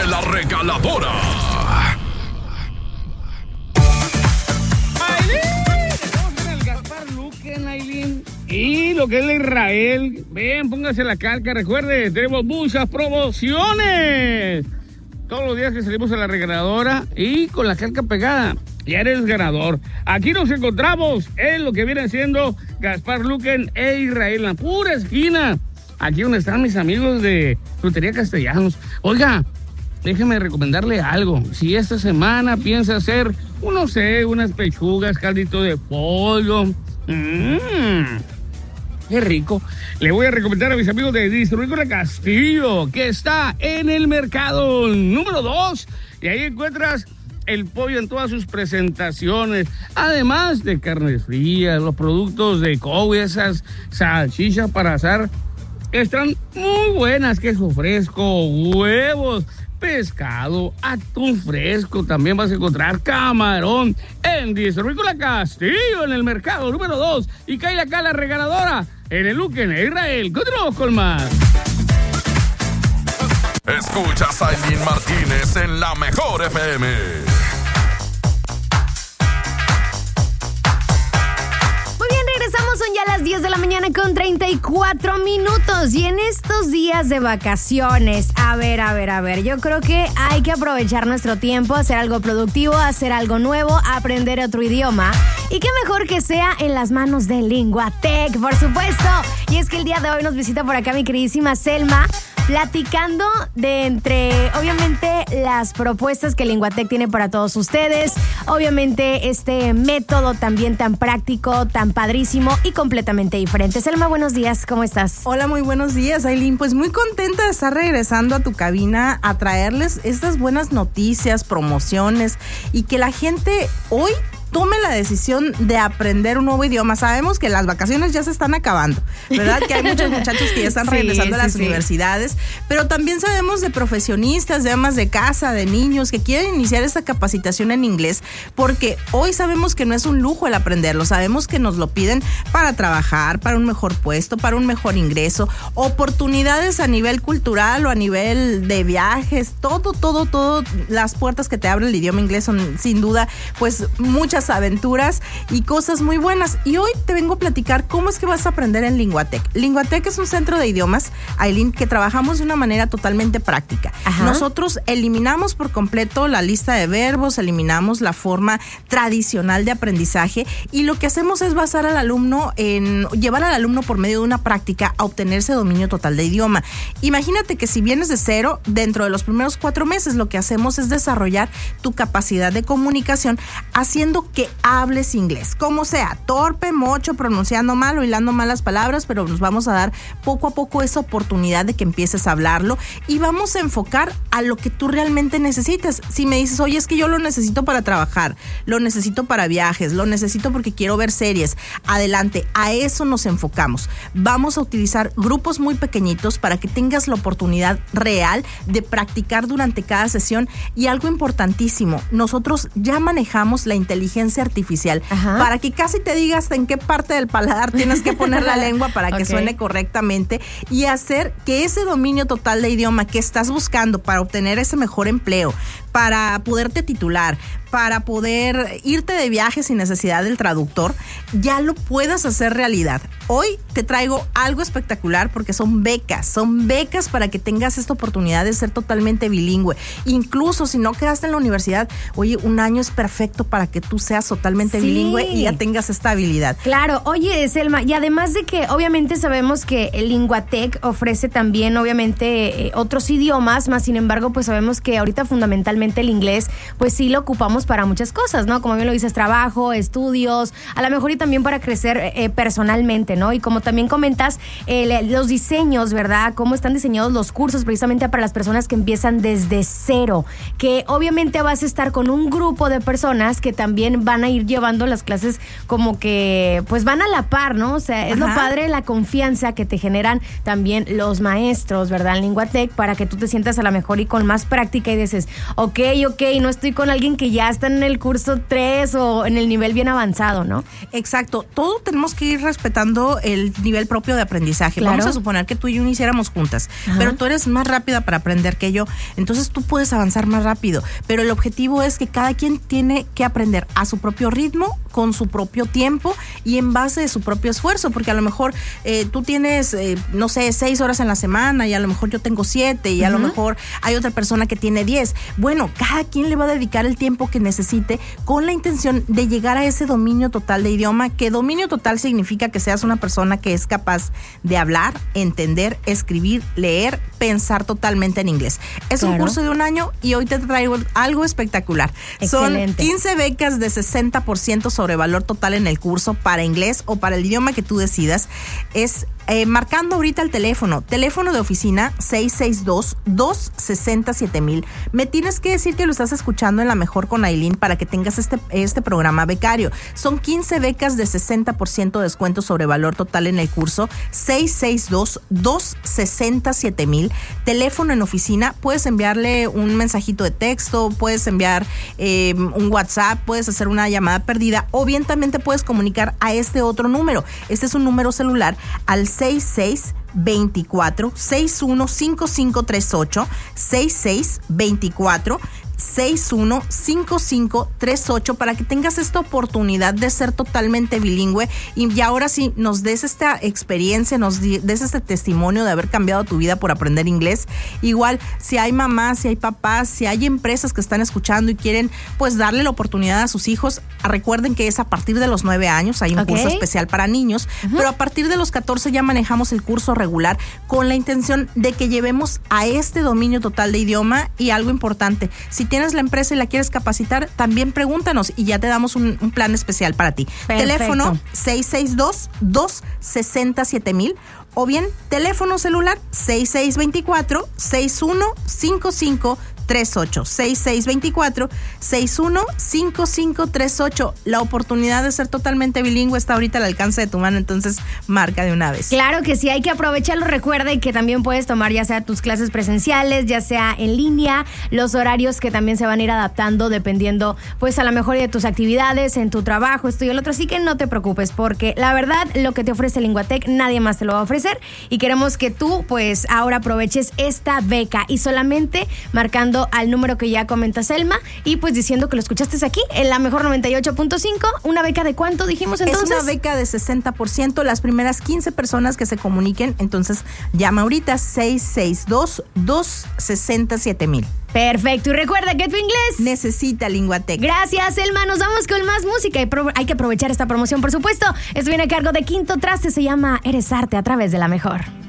la Regaladora. Y lo que es el Israel, ven, póngase la calca, recuerde, tenemos muchas promociones. Todos los días que salimos a la Regaladora y con la calca pegada, ya eres ganador. Aquí nos encontramos en lo que viene siendo Gaspar Luquen e Israel, en la pura esquina. Aquí donde están mis amigos de Frutería Castellanos. Oiga, déjeme recomendarle algo. Si esta semana piensa hacer, no sé, unas pechugas, caldito de pollo. Qué rico. Le voy a recomendar a mis amigos de Distribuidora Castillo, que está en el mercado número 2. Y ahí encuentras el pollo en todas sus presentaciones. Además de carnes frías, los productos de Cowe, esas salchichas para asar, están muy buenas. Queso fresco, huevos, pescado, atún fresco. También vas a encontrar camarón en Distribuidora Castillo, en el mercado número 2. Y cae acá la Regaladora en el Luquen e Israel. Continuamos con más. Escuchas a Aileen Martínez en la Mejor FM. Son ya las 10 de la mañana con 34 minutos y en estos días de vacaciones, a ver, yo creo que hay que aprovechar nuestro tiempo, hacer algo productivo, hacer algo nuevo, aprender otro idioma y qué mejor que sea en las manos de Linguatec, por supuesto. Y es que el día de hoy nos visita por acá mi queridísima Selma, platicando de entre, obviamente, las propuestas que Linguatec tiene para todos ustedes. Obviamente, este método también tan práctico, tan padrísimo y completamente diferente. Selma, buenos días, ¿cómo estás? Hola, muy buenos días, Aileen. Pues muy contenta de estar regresando a tu cabina a traerles estas buenas noticias, promociones y que la gente hoy tome la decisión de aprender un nuevo idioma. Sabemos que las vacaciones ya se están acabando, ¿verdad? Que hay muchos muchachos que ya están regresando a las universidades, pero también sabemos de profesionistas, de amas de casa, de niños que quieren iniciar esta capacitación en inglés, porque hoy sabemos que no es un lujo el aprenderlo, sabemos que nos lo piden para trabajar, para un mejor puesto, para un mejor ingreso, oportunidades a nivel cultural o a nivel de viajes, todo, las puertas que te abre el idioma inglés son sin duda, pues muchas aventuras y cosas muy buenas. Y hoy te vengo a platicar cómo es que vas a aprender en Linguatec. Linguatec es un centro de idiomas, Aileen, que trabajamos de una manera totalmente práctica. Ajá. Nosotros eliminamos por completo la lista de verbos, eliminamos la forma tradicional de aprendizaje y lo que hacemos es llevar al alumno por medio de una práctica a obtener ese dominio total de idioma. Imagínate que si vienes de cero, dentro de los primeros 4 meses lo que hacemos es desarrollar tu capacidad de comunicación haciendo que hables inglés, como sea, torpe, mocho, pronunciando mal o hilando malas palabras, pero nos vamos a dar poco a poco esa oportunidad de que empieces a hablarlo y vamos a enfocar a lo que tú realmente necesitas. Si me dices, oye, es que yo lo necesito para trabajar, lo necesito para viajes, lo necesito porque quiero ver series, adelante, a eso nos enfocamos. Vamos a utilizar grupos muy pequeñitos para que tengas la oportunidad real de practicar durante cada sesión y algo importantísimo, nosotros ya manejamos la inteligencia artificial. Ajá. Para que casi te digas en qué parte del paladar tienes que poner la lengua para que suene correctamente y hacer que ese dominio total de idioma que estás buscando para obtener ese mejor empleo, para poderte titular, para poder irte de viaje sin necesidad del traductor, ya lo puedas hacer realidad. Hoy te traigo algo espectacular porque son becas para que tengas esta oportunidad de ser totalmente bilingüe. Incluso si no quedaste en la universidad, oye, un año es perfecto para que tú seas totalmente bilingüe y ya tengas esta habilidad. Claro, oye, Selma, y además de que obviamente sabemos que el Linguatec ofrece también obviamente otros idiomas, más sin embargo, pues sabemos que ahorita fundamentalmente el inglés, pues sí lo ocupamos para muchas cosas, ¿no? Como bien lo dices, trabajo, estudios, a lo mejor y también para crecer personalmente, ¿no? Y como también comentas, los diseños, ¿verdad? Cómo están diseñados los cursos precisamente para las personas que empiezan desde cero, que obviamente vas a estar con un grupo de personas que también también van a ir llevando las clases como que pues van a la par, ¿no? O sea, es lo padre, la confianza que te generan también los maestros, ¿verdad? En Linguatec, para que tú te sientas a la mejor y con más práctica y dices, ok, no estoy con alguien que ya está en el curso 3 o en el nivel bien avanzado, ¿no? Exacto. Todo tenemos que ir respetando el nivel propio de aprendizaje. Claro. Vamos a suponer que tú y yo iniciáramos juntas, pero tú eres más rápida para aprender que yo, entonces tú puedes avanzar más rápido, pero el objetivo es que cada quien tiene que aprender a su propio ritmo, con su propio tiempo y en base de su propio esfuerzo, porque a lo mejor tú tienes, 6 horas en la semana y a lo mejor yo tengo 7 y a lo mejor hay otra persona que tiene 10. Bueno, cada quien le va a dedicar el tiempo que necesite con la intención de llegar a ese dominio total de idioma, que dominio total significa que seas una persona que es capaz de hablar, entender, escribir, leer, pensar totalmente en inglés. Es un curso de 1 año y hoy te traigo algo espectacular. Excelente. Son 15 becas de 60% sobre valor total en el curso para inglés o para el idioma que tú decidas. Es marcando ahorita el teléfono de oficina 662-260-7000. Me tienes que decir que lo estás escuchando en La Mejor con Aileen para que tengas este programa becario. Son 15 becas de 60% de descuento sobre valor total en el curso 662-260-7000. Teléfono en oficina, puedes enviarle un mensajito de texto, puedes enviar un WhatsApp, puedes hacer una llamada perdida o bien también te puedes comunicar a este otro número. Este es un número celular al 6624-615538, 6624-615538 para que tengas esta oportunidad de ser totalmente bilingüe y ahora sí nos des esta experiencia, nos des este testimonio de haber cambiado tu vida por aprender inglés. Igual, si hay mamás, si hay papás, si hay empresas que están escuchando y quieren pues darle la oportunidad a sus hijos, recuerden que es a partir de los 9 años, hay un curso especial para niños, pero a partir de los 14 ya manejamos el curso regular con la intención de que llevemos a este dominio total de idioma. Y algo importante, si tienes la empresa y la quieres capacitar, también pregúntanos y ya te damos un plan especial para ti. Perfecto. Teléfono 662-260-7000 o bien teléfono celular 6624-615538, 6624-615538. La oportunidad de ser totalmente bilingüe está ahorita al alcance de tu mano, entonces marca de una vez. Claro que sí, hay que aprovecharlo. Recuerda que también puedes tomar ya sea tus clases presenciales, ya sea en línea, los horarios que también se van a ir adaptando dependiendo pues a la mejor de tus actividades, en tu trabajo, esto y el otro. Así que no te preocupes porque la verdad lo que te ofrece Linguatec nadie más te lo va a ofrecer y queremos que tú pues ahora aproveches esta beca y solamente marcando al número que ya comenta Selma y pues diciendo que lo escuchaste aquí en La Mejor 98.5. ¿Una beca de cuánto dijimos entonces? Es una beca de 60%, las primeras 15 personas que se comuniquen, entonces llama ahorita 662-260-7000. Perfecto, y recuerda que tu inglés necesita Linguatec. Gracias, Selma, nos vamos con más música y hay que aprovechar esta promoción, por supuesto. Esto viene a cargo de Quinto Traste, se llama Eres Arte a través de La Mejor.